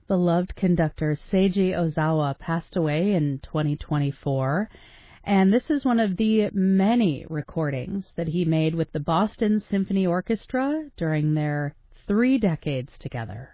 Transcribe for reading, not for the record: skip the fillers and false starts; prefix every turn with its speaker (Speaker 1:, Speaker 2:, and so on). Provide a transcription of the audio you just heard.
Speaker 1: Beloved conductor Seiji Ozawa passed away in 2024, and this is one of the many recordings that he made with the Boston Symphony Orchestra during their 3 decades together.